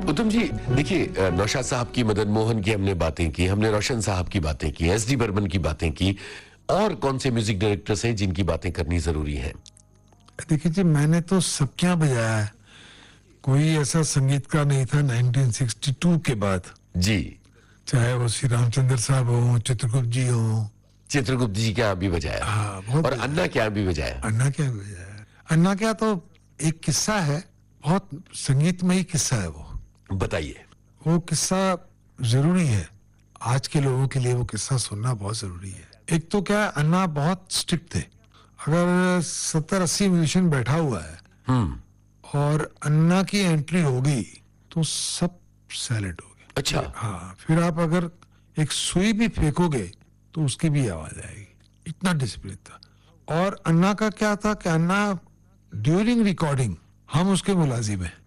उत्तम जी, देखिए, नौशाद साहब की, मदन मोहन की हमने बातें की, हमने रोशन साहब की बातें की, एस.डी. बर्मन की बातें की, और कौन से म्यूजिक डायरेक्टर्स हैं जिनकी बातें करनी जरूरी है? देखिए जी, मैंने तो सबके यहाँ बजाया है। कोई ऐसा संगीतकार नहीं था 1962 के बाद, जी। चाहे वो श्री रामचंद्र साहब हो, चित्रगुप्त जी हो। चित्रगुप्त जी क्या भी बजाया, हाँ, बहुत और बजाया। अन्ना क्या भी बजाया। अन्ना क्या बजाया है? अन्ना क्या तो एक किस्सा है, बहुत संगीतमय किस्सा है वो। बताइए। वो किस्सा जरूरी है, आज के लोगों के लिए वो किस्सा सुनना बहुत जरूरी है। एक तो क्या, अन्ना बहुत स्ट्रिक्ट थे। अगर 70-80 म्यूजिशियन बैठा हुआ है और अन्ना की एंट्री होगी तो सब साइलेंट हो गए। अच्छा। हाँ, फिर आप अगर एक सुई भी फेंकोगे तो उसकी भी आवाज आएगी, इतना डिसिप्लिन था। और अन्ना का क्या था कि अन्ना ड्यूरिंग रिकॉर्डिंग हम उसके मुलाजिम हैं,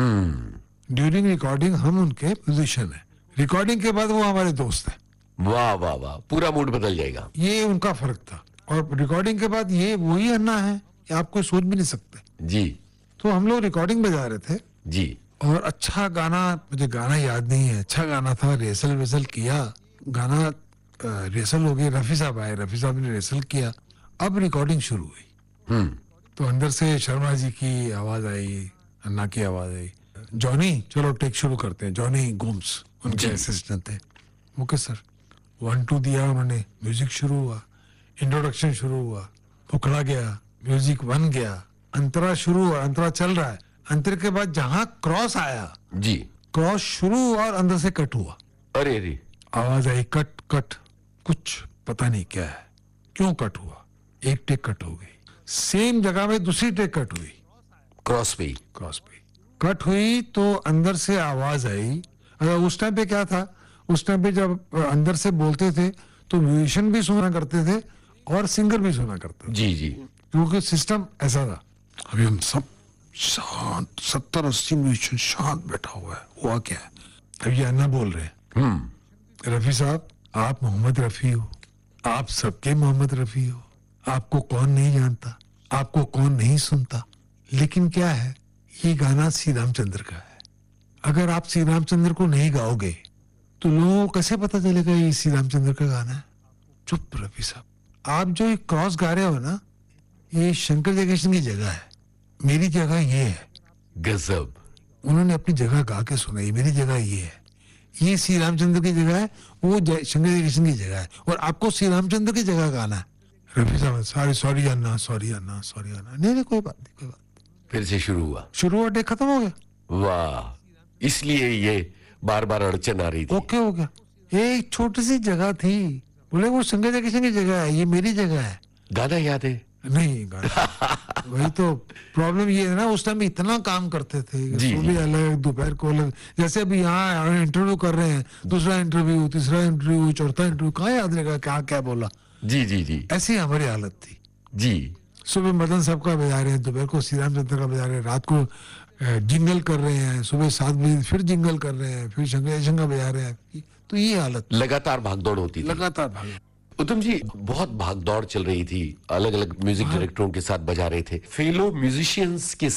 ड्यूरिंग रिकॉर्डिंग हम उनके म्यूजिशियन हैं, रिकॉर्डिंग के बाद वो हमारे दोस्त हैं। वाह वाह वाह, पूरा मूड बदल जाएगा। ये उनका फर्क था। और रिकॉर्डिंग के बाद ये वही अन्ना है कि आप कोई सोच भी नहीं सकते। जी तो हम लोग रिकॉर्डिंग बजा रहे थे जी। और अच्छा गाना, मुझे गाना याद नहीं है, अच्छा गाना था, रेसल वेसल किया, गाना रेसल हो गई, रफी साहब आए, रफी साहब ने रेसल किया, अब रिकॉर्डिंग शुरू हुई। तो अंदर से शर्मा जी की आवाज आई, अन्ना की आवाज आई, जॉनी चलो टेक शुरू करते हैं। जॉनी गोम्स उनके असिस्टेंट थे। ओके सर, 1 2 दिया उन्होंने, म्यूजिक शुरू हुआ, इंट्रोडक्शन शुरू हुआ, पकड़ा गया, म्यूजिक बन गया, अंतरा शुरू हुआ, अंतरा चल रहा है। अंतर के बाद जहां क्रॉस आया जी, क्रॉस शुरू हुआ और अंदर से कट हुआ, अरे अरे, आवाज आई कट कट, कुछ पता नहीं क्या है, क्यों कट हुआ। एक टेक कट हो गई, सेम जगह में दूसरी टेक कट हुई, क्रॉस पे। क्रॉस पे कट हुई तो अंदर से आवाज आई। उस टाइम पे क्या था, उस टाइम पे जब अंदर से बोलते थे तो म्यूजिशियन भी सुना करते थे और सिंगर भी सुना करते थे, जी जी। क्योंकि सिस्टम ऐसा था। अभी हम सब शांत, 70-80 म्यूजिशियन शांत बैठा हुआ है, हुआ क्या है। अब ये अन्ना बोल रहे हैं, रफी साहब आप मोहम्मद रफी हो, आप सबके मोहम्मद रफी हो, आपको कौन नहीं जानता, आपको कौन नहीं सुनता, लेकिन क्या है, ये गाना श्री रामचंद्र का है। अगर आप श्री रामचंद्र को नहीं गाओगे तो लोगों को कैसे पता चलेगा ये श्री रामचंद्र का गाना है। चुप रफी साहब, आप जो ये क्रॉस गा रहे हो ना, ये शंकर जयकिशन की जगह है, मेरी जगह ये है। गजब। उन्होंने अपनी जगह गा के सुनाई, मेरी जगह ये है, ये श्री रामचंद्र की जगह है, वो शंकर जयकिशन की जगह है, और आपको श्री रामचंद्र की जगह गाना है। रफी साहब सॉरी सॉरी अन्ना, सॉरी अन्ना, सॉरी अन्ना। नहीं नहीं कोई बात नहीं, कोई बात। फिर से शुरू हुआ, शुरू हुआ, टेक खत्म हो गया। वाह, इसलिए ये बार बार अड़चन आ रही थी। ओके हो गया। ये एक छोटी सी जगह थी, बोले वो शंकर जयकिशन की जगह है, ये मेरी जगह है। गाना याद है? नहीं गाना वही तो प्रॉब्लम ये है ना, उस टाइम इतना काम करते थे, जी, सुबह अलग, दोपहर को अलग। जैसे अभी यहाँ इंटरव्यू कर रहे हैं, दूसरा इंटरव्यू, तीसरा इंटरव्यू, चौथा इंटरव्यू, कहाँ याद रहेगा क्या क्या बोला। जी जी जी ऐसी हमारी हालत थी जी। सुबह मदन साहब का बजा रहे हैं, दोपहर को श्री रामचंद्र का बजा रहे हैं, रात को जिंगल कर रहे हैं, सुबह 7 बजे फिर जिंगल कर रहे हैं, फिर शंकर जयकिशन का बजा रहे हैं। तो ये हालत, लगातार भागदौड़ होती थी। लगातार भाग। उत्तम जी, बहुत भागदौड़ चल रही थी, अलग अलग म्यूजिक डायरेक्टरों के साथ बजा रहे थे, फेलो म्यूजिशियंस के